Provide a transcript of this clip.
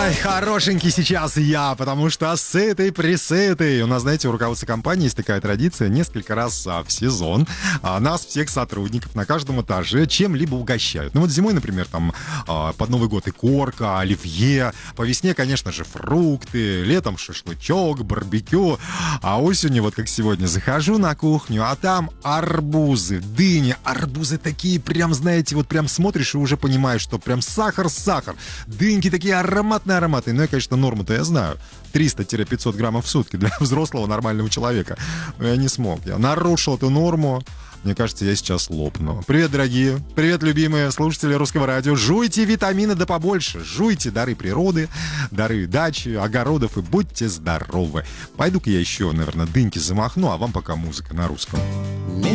Ай, хорошенький сейчас я, потому что сытый присытый. У нас, знаете, у руководства компании есть такая традиция несколько раз в сезон нас, всех сотрудников, на каждом этаже чем-либо угощают. Ну вот зимой, например, там под Новый год икорка, оливье. По весне, конечно же, фрукты. Летом шашлычок, барбекю. А осенью, вот как сегодня, захожу на кухню, а там арбузы, дыни. Арбузы такие прям, знаете, вот прям смотришь и уже понимаешь, что прям сахар-сахар. Дыньки такие ароматные. Ну, я, конечно, норму-то я знаю. 300-500 граммов в сутки для взрослого нормального человека. Но я не смог. Я нарушил эту норму. Мне кажется, я сейчас лопну. Привет, дорогие. Привет, любимые слушатели Русского радио. Жуйте витамины да побольше. Жуйте дары природы, дары дачи, огородов и будьте здоровы. Пойду-ка я еще, наверное, дыньки замахну, а вам пока музыка на русском.